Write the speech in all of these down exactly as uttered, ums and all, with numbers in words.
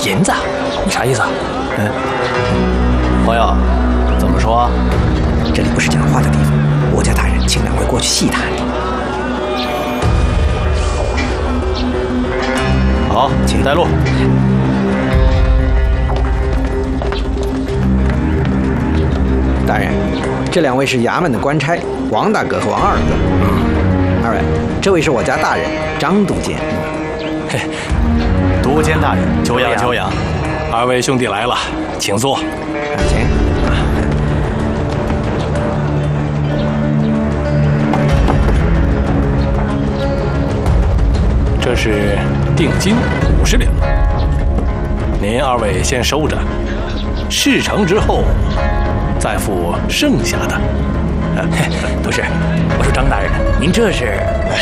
银子？你啥意思啊？ 嗯，朋友，怎么说？ 这里不是讲话的地方，我家大人请两位过去细谈。 好，请带路。 大人，这两位是衙门的官差，王大哥和王二哥。嗯，二位，这位是我家大人张督监。 嘿，督监大人，久仰久仰。 二位兄弟来了，请坐。 啊，请。 这是定金五十两，您二位先收着，事成之后再付剩下的。 不是，我说张大人，您这是……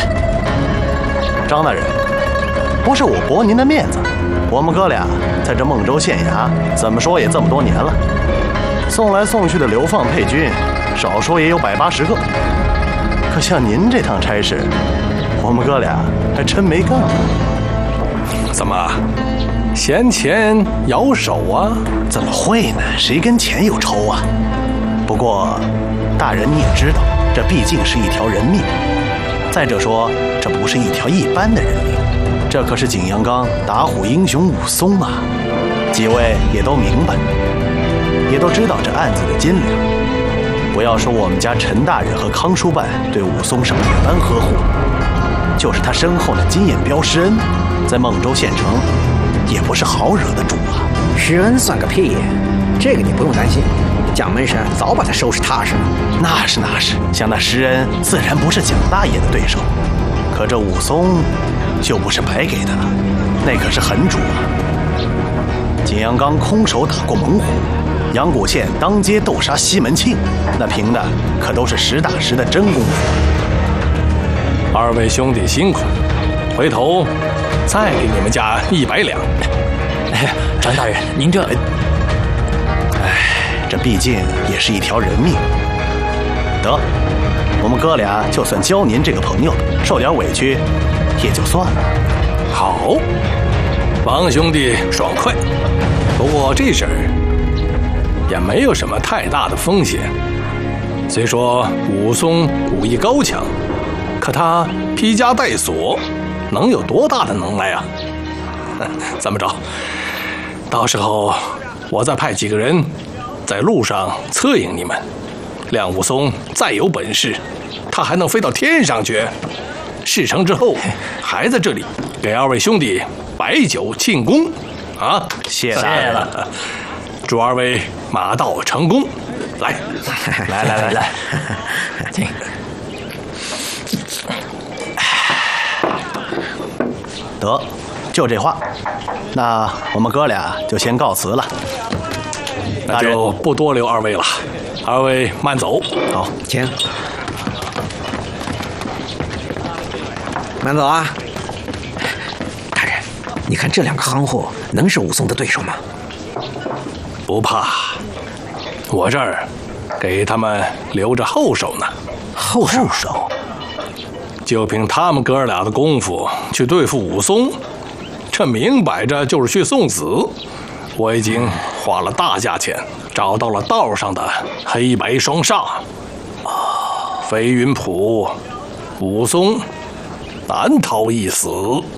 张大人，不是我驳您的面子，我们哥俩在这孟州县衙，怎么说也这么多年了，送来送去的流放配军，少说也有百八十个。可像您这趟差事，我们哥俩还真没干过。 怎么，嫌钱咬手啊？ 怎么会呢？谁跟钱有仇啊？不过，大人你也知道，这毕竟是一条人命。再者说，这不是一条一般的人命，这可是景阳冈打虎英雄武松啊！几位也都明白，也都知道这案子的斤两。不要说我们家陈大人和康书办对武松是百般呵护，就是他身后的金眼彪施恩，在孟州县城也不是好惹的主啊。 施恩算个屁，这个你不用担心，蒋门神早把他收拾踏实了。 那是那是，像那施恩自然不是蒋大爷的对手，可这武松就不是白给的了，那可是狠主啊！景阳冈空手打过猛虎，阳谷县当街斗杀西门庆，那凭的可都是实打实的真功夫。 二位兄弟辛苦，回头再给你们加一百两。 哎，张大人，您这…… 哎，这毕竟也是一条人命。得，我们哥俩就算交您这个朋友，受点委屈也就算了。 好，王兄弟爽快。不过这事儿也没有什么太大的风险。虽说武松武艺高强，可他披枷带锁，能有多大的能耐啊？这么着，到时候我再派几个人在路上策应你们。亮武松再有本事，他还能飞到天上去。事成之后，还在这里给二位兄弟摆酒庆功啊！ 谢谢了， 祝二位马到成功。来， 来来来来，请。 得，就这话，那我们哥俩就先告辞了。 那就不多留二位了，二位慢走。 好， 请。慢走啊！大人，你看这两个夯货能是武松的对手吗？ 不怕，我这儿给他们留着后手呢。 后手手， 就凭他们哥俩的功夫去对付武松，这明摆着就是去送死。我已经花了大价钱找到了道上的黑白双煞，飞云浦、武松难逃一死。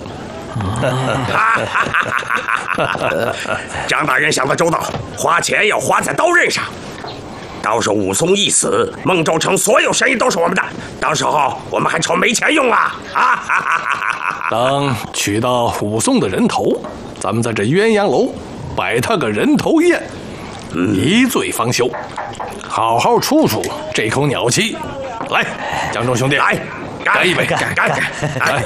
张大人想得周到，花钱要花在刀刃上。到时候武松一死，孟州城所有生意都是我们的，到时候我们还愁没钱用啊！啊！ 等取到武松的人头，咱们在这鸳鸯楼摆他个人头宴，嗯、一醉方休，好好出出这口鸟气。来，江中兄弟， 来， 干一杯， 干干干！来。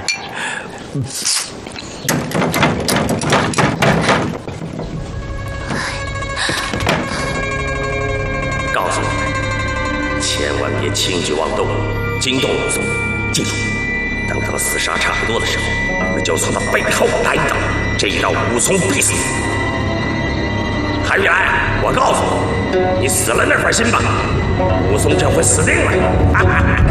告诉你，千万别轻举妄动，惊动武松。记住，等他们厮杀差不多的时候，你们就从他背后来一刀，这一刀武松必死。韩玉兰，我告诉你，你死了那份心吧，武松这回死定了。